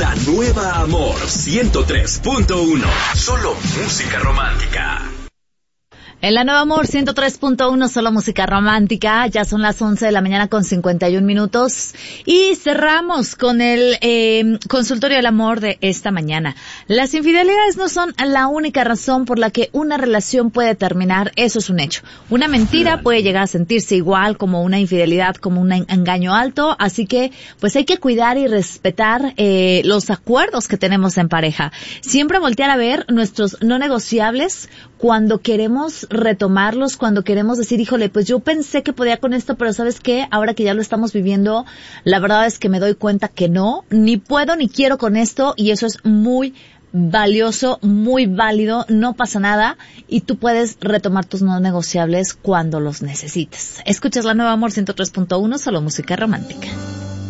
La nueva Amor 103.1. Solo música romántica. En la nueva Amor 103.1, solo música romántica. Ya son las 11 de la mañana con 51 minutos. Y cerramos con el consultorio del amor de esta mañana. Las infidelidades no son la única razón por la que una relación puede terminar. Eso es un hecho. Una mentira puede llegar a sentirse igual como una infidelidad, como un engaño alto. Así que, pues hay que cuidar y respetar los acuerdos que tenemos en pareja. Siempre voltear a ver nuestros no negociables cuando queremos retomarlos, cuando queremos decir, híjole, pues yo pensé que podía con esto, pero ¿sabes qué? Ahora que ya lo estamos viviendo, la verdad es que me doy cuenta que no, ni puedo ni quiero con esto, y eso es muy valioso, muy válido, no pasa nada, y tú puedes retomar tus no negociables cuando los necesites. Escuchas la nueva Amor 103.1, solo música romántica.